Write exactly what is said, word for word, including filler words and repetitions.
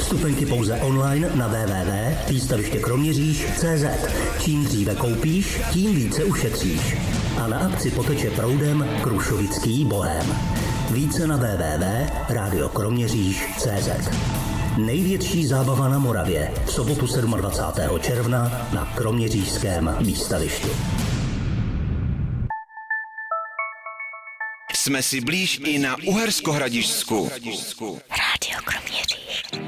Vstupenky pouze online na w w w tečka výstaviště kroměříž tečka cé zet. Čím dříve koupíš, tím více ušetříš. A na akci poteče proudem Krušovický bohém. Více na w w w tečka rádio kroměříž tečka cé zet. Největší zábava na Moravě v sobotu dvacátého sedmého června na kroměřížském výstavišti. Jsme si blíž i na Uherskohradišťsku. Rádio Kroměříž.